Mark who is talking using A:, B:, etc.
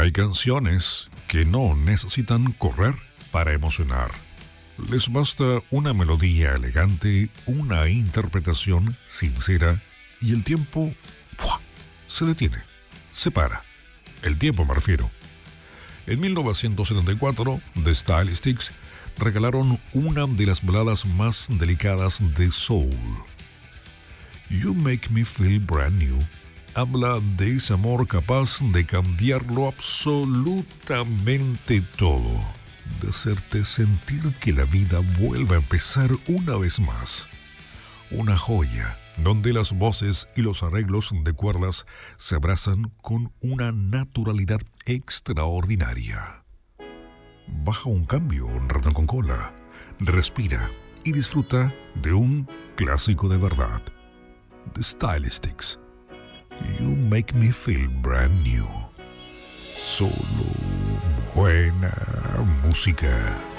A: Hay canciones que no necesitan correr para emocionar. Les basta una melodía elegante, una interpretación sincera y el tiempo ¡fua!, se detiene, se para. El tiempo me refiero. En 1974, The Stylistics regalaron una de las baladas más delicadas de soul. You Make Me Feel Brand New habla de ese amor capaz de cambiarlo absolutamente todo, de hacerte sentir que la vida vuelve a empezar una vez más. Una joya donde las voces y los arreglos de cuerdas se abrazan con una naturalidad extraordinaria. Baja un cambio en Ratón con Cola, respira y disfruta de un clásico de verdad. The Stylistics. You Make Me Feel Brand New. Solo buena música.